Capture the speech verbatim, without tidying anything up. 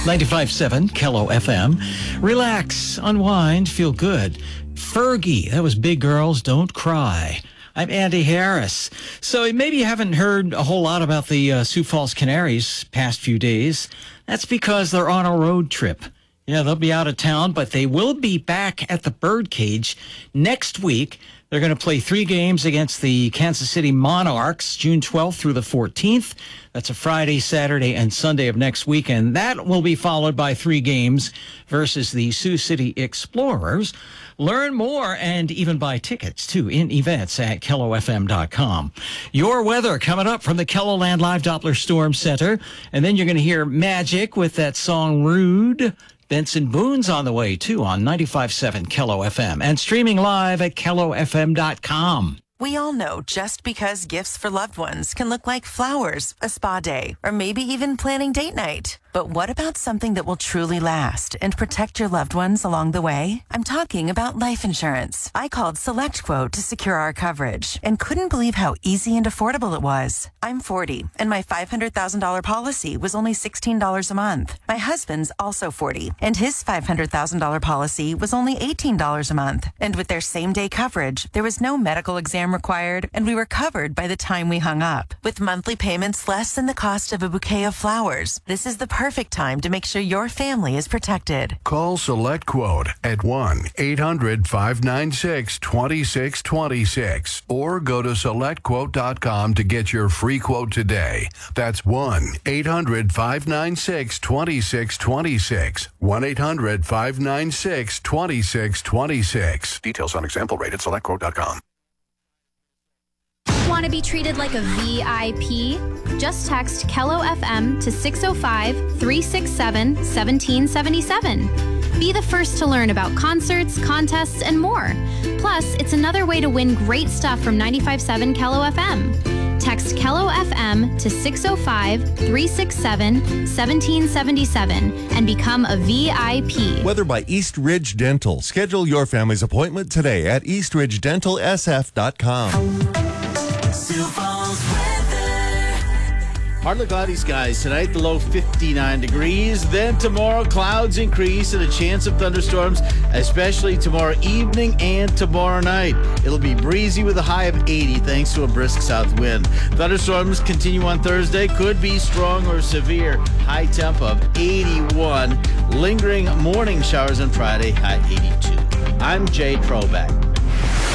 ninety-five point seven Kello F M. Relax, unwind, feel good. Fergie, that was Big Girls Don't Cry. I'm Andy Harris. So maybe you haven't heard a whole lot about the uh, Sioux Falls Canaries past few days. That's because they're on a road trip. Yeah, they'll be out of town, but they will be back at the Birdcage next week. They're going to play three games against the Kansas City Monarchs, June twelfth through the fourteenth. That's a Friday, Saturday, and Sunday of next weekend. That will be followed by three games versus the Sioux City Explorers. Learn more and even buy tickets, too, in events at Kello F M dot com. Your weather coming up from the KELOLAND Live Doppler Storm Center. And then you're going to hear Magic with that song Rude. Benson Boone's on the way, too, on ninety-five point seven Kello F M and streaming live at Kello F M dot com. We all know just because gifts for loved ones can look like flowers, a spa day, or maybe even planning date night. But what about something that will truly last and protect your loved ones along the way? I'm talking about life insurance. I called SelectQuote to secure our coverage and couldn't believe how easy and affordable it was. I'm forty, and my five hundred thousand dollars policy was only sixteen dollars a month. My husband's also forty, and his five hundred thousand dollars policy was only eighteen dollars a month. And with their same-day coverage, there was no medical exam required, and we were covered by the time we hung up. With monthly payments less than the cost of a bouquet of flowers, this is the perfect time to make sure your family is protected. Call SelectQuote at one eight hundred five nine six two six two six or go to select quote dot com to get your free quote today. That's one eight hundred five nine six two six two six. one eight hundred five nine six two six two six. Details on example rate at select quote dot com. Want to be treated like a V I P? Just text Kello F M to six oh five, three six seven, one seven seven seven. Be the first to learn about concerts, contests, and more. Plus, it's another way to win great stuff from ninety-five point seven Kello F M. Text Kello F M to six oh five, three six seven, one seven seven seven and become a V I P. Weather by East Ridge Dental. Schedule your family's appointment today at east ridge dental s f dot com. Sioux Falls weather. Partly cloudy skies tonight, the low fifty-nine degrees. Then tomorrow, clouds increase and a chance of thunderstorms, especially tomorrow evening and tomorrow night. It'll be breezy with a high of eighty thanks to a brisk south wind. Thunderstorms continue on Thursday, could be strong or severe. High temp of eighty-one. Lingering morning showers on Friday, high eighty-two. I'm Jay Trobeck.